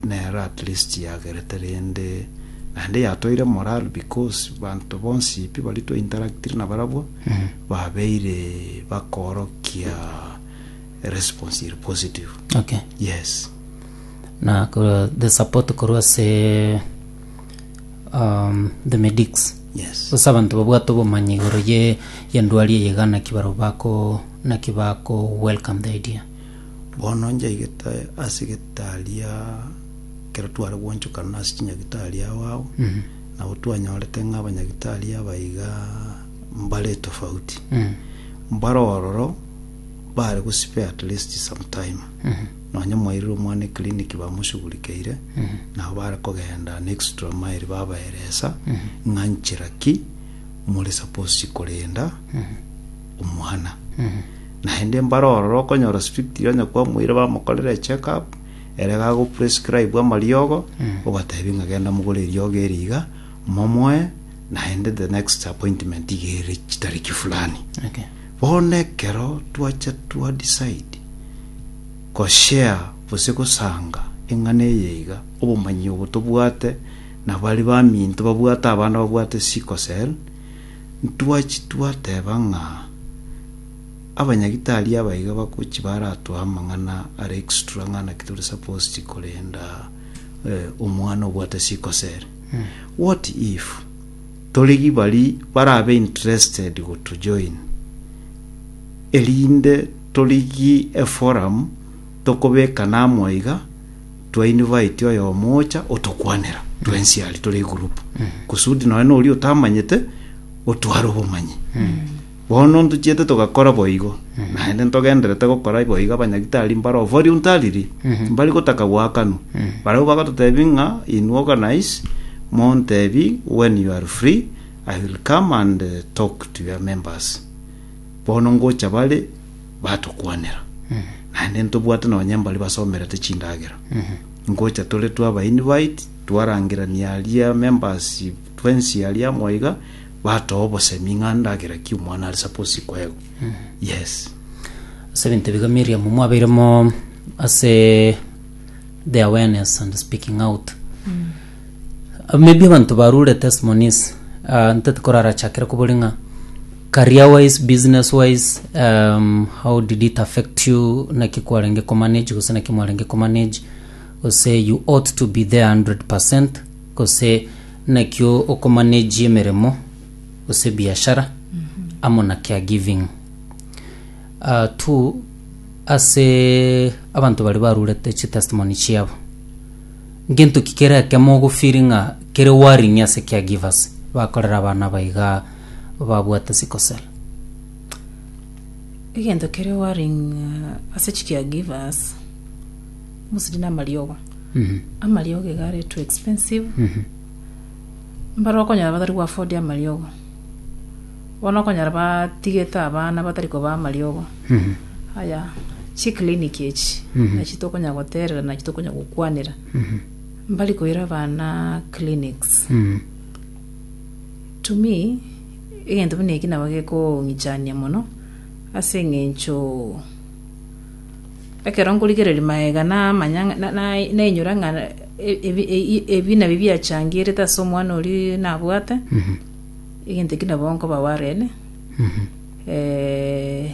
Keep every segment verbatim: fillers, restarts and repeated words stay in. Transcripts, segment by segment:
nera at least yagereterende ande yatoire moral because bantu bonsi pi bali to interactive na barabo mm. babeire bakorokia response positive. Okay. Yes. Na ko the support ko se um the medics. Yes. Usa bantu babwato bomanyi goroye yandwali yegana kibaro bako na kibako welcome the idea. Bono nje igeta asigetalia kera twara woncho kana sikinya gitalia wao mm -hmm. na utwanyolete ngabanya gitalia baiga mbale tofauti mm -hmm. mbarororo bare ku spare at least some time mm -hmm. no nyamwairo mwane clinic ba mushugulikeire mm -hmm. na bare kogenda next to mile baba eresa mm -hmm. nganchiraki mule suppose kolenda mm -hmm. umwana mm -hmm. na hende mbarororo konyora strict yonya kwa mwira ba mukolera check up erega go prescribe amaliogo mm. obatebinga genda mugore ryogo eriga momwe na hende the next appointment igere chitariki fulani. Okay. Bone kero twacha twa decide ko share buseko sanga engane yega obumanyi obutobwate na bali ba minto babwata abana babwate sikosel twachi twatebanga abanyagitali abayiga bakuchi baratu amangana are extra ngana kituri supposed kolenda uh, umwana obwate sikosere hmm. What if toligi bali barabe interested go to join elinde toligi a forum tokobeka na moiga to invite yo mocha otokwanera hmm. twensi ali toli group hmm. kusudi no eno uli otamanyete otwaro bomanyi hmm. bono ntuchete tugakora boigo mm -hmm. na hende ntogenderete gukora boiga banyagitali mbaro voluntarily mm -hmm. mbali gutaka gwakanu mm -hmm. bari bagatotebinga in organize montevi when you are free I will come and uh, talk to your members bono ngocha bali batukwanira mm -hmm. na hende ntubwate no nyambali basomera techindagera mm -hmm. ngocha tole twaba invite twarangira ni alia members twenty alia moiga bato obose minganda gera ki umwana ali suppose kwego. Mm. Yes. Seventy biga Miriam mwaberemo ase the awareness and speaking out. Mm. Uh, maybe abantu barure testimonies uh, ntatkorara chakira kubolinga career wise, business wise, um how did it affect you na kikwarenge ko manage kusana kimwarenge ko manage or say you ought to be there one hundred percent ko say na kyo oko manage yemeremo ose biashara mm -hmm. amona caregiving uh, tu ase abantu bali barurete chi testimony chiabo ngento kikera kemogo feelinga kere worrying ase caregivers bakorera abana baiga babwata sikosel ngento kere worrying uh, ase chi caregivers musidina maliogo mhm mm amaliogo gare too expensive mhm mm mbaro konya batari ku afford ya maliogo wono konya ba tigeta abana batari ko ba maliogo mhm mm aya chi clinic echi mm -hmm. na chitoko nya goterera na chitoko nya gukwanira mhm mm mbali ko ira bana clinics mhm mm to me egento bune kina bage ko ngichania mono asengencho ekeronguligere limaega na manyanga na na inyuranga ebina bibia changire ta somwana oli nabwate mhm mm egente kina bonko bawarene mhm mm eh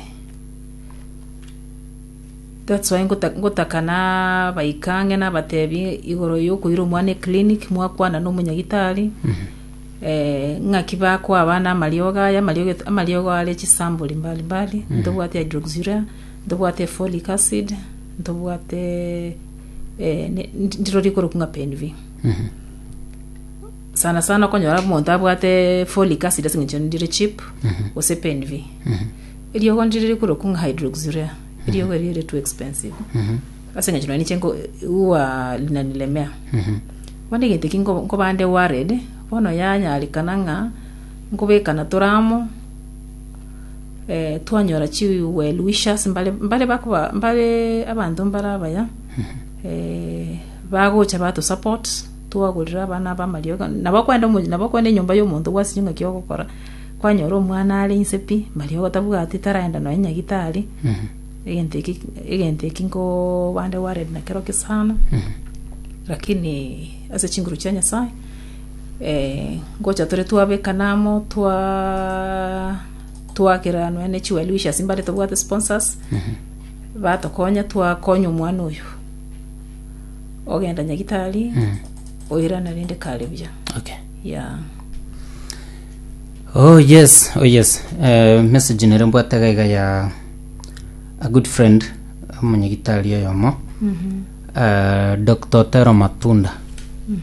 that's why ngota ngotakana baikange na batebi igoro yo kuiro mwane clinic mwakwana no munyagitali mhm mm eh ngakiba kwa abana malioga ya malioga amalioga ale chisambuli mbali mbali mm -hmm. ndobwate hydroxyurea ndobwate folic acid ndobwate eh ndiro rikoro kunga P N V mhm mm sana sana konyora monta abwate folic acid asinje ndire chip mhm mm ose P N V mhm mm iriyo konjire rikoro kunga hydroxyurea iriyo mm -hmm. iri too expensive mhm mm asinje chino ni chengo uwa linanilemea mhm mm wande gete kingo ko bande worried bono yanya alikananga ngobekana toramo eh twanyora chi well wishes mbale mbale bakuba mbale abantu mbara baya eh bago chabato support tuwagurira abana bamalioga nabakwenda mu nabakwenda nyumba yo muntu wasinga kiyo gukora kwanyora umwana ali insepi malioga tabuga ati taraenda no nyagitali mhm egente egente kingo bande worried na kero kisana mhm lakini ase chinguru cha Nyasaye eh ngocha tore twabeka namo twa twakira no ene chiwa Luisha simbale tobwate sponsors Mhm. batokonya twakonya omwana oyo ogenda nyagitari Mhm. oirana rinde kalebya Okay. yeah. Oh yes, oh yes. Uh, message nirembwata gaiga ya a good friend munyagitari yomo. Mhm. Uh, Doctor Tero Matunda. Mhm.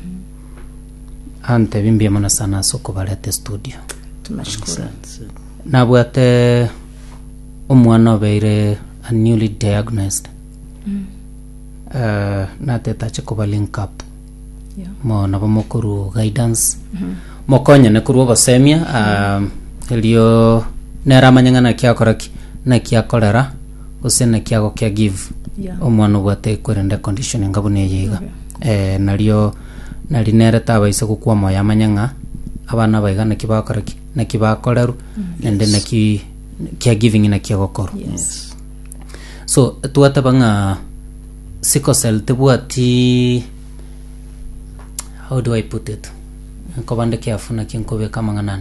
Ante bimbia mana sana soko balete studio. Tunashukuru. Nabwate omwana obeire a newly diagnosed. Mm. Uh, nateta chikoba link up. Yeah. Mo nabo mokuru guidance. Mhm. Mokonya ne kuru basemia um elio nera manyangana kya koraki na kya kolera usena kya go kya give. Yeah. Omwana obwate kurende condition ngabune yiga. Okay. Eh nalio nali nere tabaise gukwa moya manyanga abana baiga na kibakoraki na kibakoreru nende na ki kya giving na kya gokoro. Yes. So tuata banga sickle cell tebwati, how do I put it? Kobande kiafuna kinkobe kama nganan.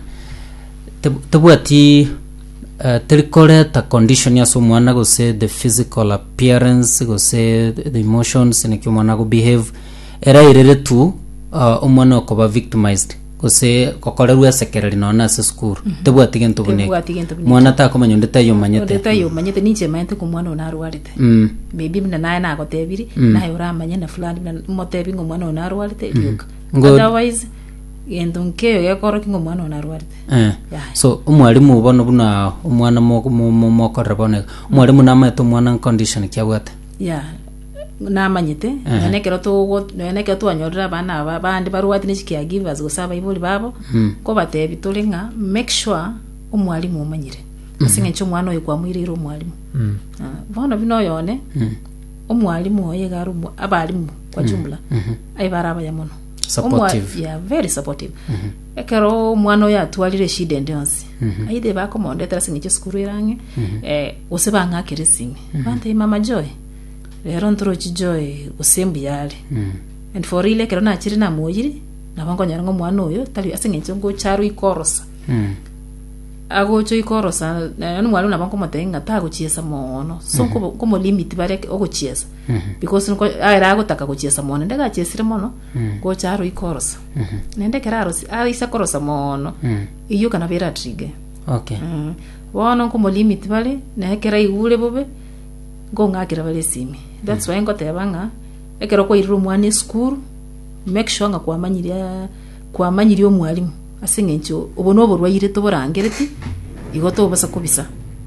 Tebwati uh, terikore ta condition ya so mwana go say the physical appearance go say the emotions ne mwana go behave era irere tu uh, omwana okoba victimized go say kokoreru asekereri nona se school. Mm-hmm. Tebwati gento bune. Tebwati gento bune. Mwana ta komanya ndeta yo manyete. Ndeta yo manyete ninche mayete ku mwana onarwarite. Mm. Maybe mna naye na gotebiri Mm. naye uramanya na fulani na motebi ngo mwana onarwarite lyuka. Good. Otherwise gento nkeyo yakoro kingo mwana onarwarite. Eh. Yeah. So umwalimu bono buna umwana mo mo mo korrebone umwalimu namato mwana condition kyabwate. Yeah. Namanyite Eh. nenekero to nenekero to anyorera bana aba bandi barwati nichikia givers gusaba iboli babo Mm. ko batebi tulinga make sure umwalimu umanyire asinga ncho mwana oyo kwa mwirira umwalimu. Mm. Ah, bono bino yone Mm. umwalimu oyo garumu abalimu kwa jumla Mhm. ai baraba ya mono Supportive. Umwa, yeah, very supportive. Mhm. Ekero mwana oyo atwalire shida ndonsi Mhm. aide bakomondetera singiche skuru irange Mhm. eh usibanga kirisimi bante mama Joy rero ntoro Joy usembi yale Mm. and for ile kero na chiri na moyiri nabango nyarango mwana oyo tali asingiche ngo charu ikorosa Mm. ago cho ikorosa nanu mwana nabango motenga tago chiesa mono so ko ko limit bare ogo chiesa Mhm. because nko ara ago taka go chiesa mono ndaga chiesire mono Mm. go charu ikorosa Mhm. nende keraro si a isa korosa mono Mm. iyo kana vera trigger. Okay. Mm. Wono ko limit bale na kera igule bobe go ngakira bale simi. That's why ngo tebanga ekero ko iru mwana school make sure nga kwamanyiria kwamanyiria omwalimu asinge ncho obono oborwaire to borangereti igoto basa kubisa.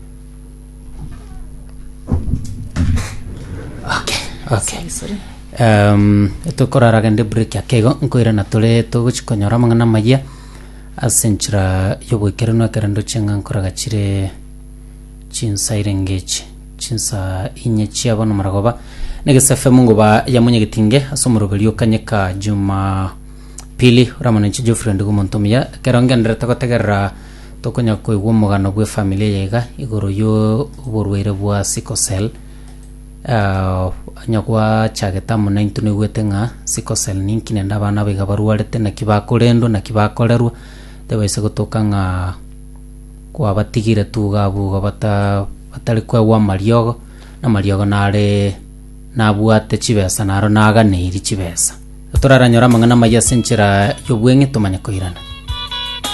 Okay. Okay. Sorry, sorry. Um etokorara gende break yakego nkoira na tole to guchikonyora mangana maya asenchira yobwekere no kerendo chenga nkoraga chire chinsaire ngeche chinsa inye chia bono maragoba negese mungu ba yamunye gitinge asomoroberio kanyeka juma pili ramana chijo friend go montomia keronge ndreta kotegerra tokonya koigwo mugano gwe family yega igoro yo borweire bwa sickle cell. Uh, nyakwa chageta muna intune gwetenga sickle cell ninki nenda bana biga barwarete na kibakorendo na kibakorerwa tebaise gutoka nga kwa batigire tuga buga bata batari kwa wa mariogo na mariogo nare nabwate chibesa naro naga neiri chibesa turaranyora mangana maya senchira yobwenge tumanye koirana.